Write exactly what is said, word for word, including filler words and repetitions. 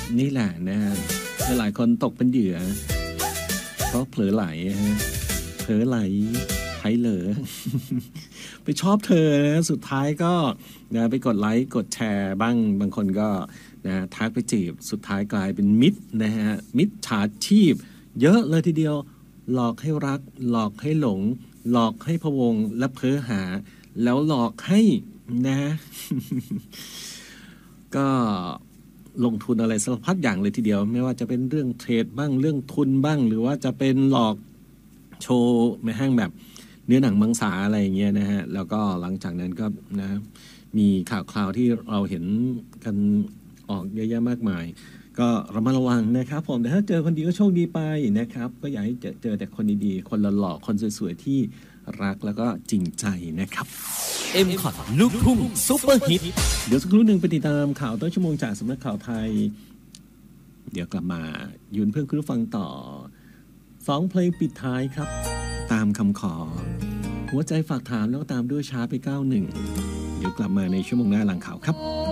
นี่แหละนะฮะหลายคนตกเป็นเหยื่อเพราะเผลอไหลฮะเผลอไหลไผเหลอ ไปชอบเธอนะสุดท้ายก็นะไปกดไลค์กดแชร์บ้างบางคนก็นะทักไปจีบสุดท้ายกลายเป็นมิตรนะฮะมิจฉาชีพเยอะเลยทีเดียวหลอกให้รักหลอกให้หลงหลอกให้พะวงและเพ้อหาแล้วหลอกให้นะ ก็ลงทุนอะไรสารพัดอย่างเลยทีเดียวไม่ว่าจะเป็นเรื่องเทรดบ้างเรื่องทุนบ้างหรือว่าจะเป็นหลอกโชว์ไม่ห้างแบบเนื้อหนังมังสาอะไรอย่างเงี้ยนะฮะแล้วก็หลังจากนั้นก็นะมีข่าวคราวที่เราเห็นกันออกเยอะแยะมากมายก็ระมัดระวังนะครับผมแต่ถ้าเจอคนดีก็โชคดีไปนะครับก็อยากให้เจอเจอแต่คนดีๆคนหล่อๆคนสวยๆที่รักแล้วก็จริงใจนะครับเอ็ม คอท ลูกทุ่งซุปเปอร์ฮิตเดี๋ยวสักครู่หนึ่งไปติดตามข่าวต้นชั่วโมงจากสำนักข่าวไทยเดี๋ยวกลับมายืนเพื่อนคุณผู้ฟังต่อสองเพลงปิดท้ายครับตามคำขอหัวใจฝากถามแล้วตามด้วยช้าไปเก้าหนึ่งเดี๋ยวกลับมาในชั่วโมงหน้าหลังข่าวครับ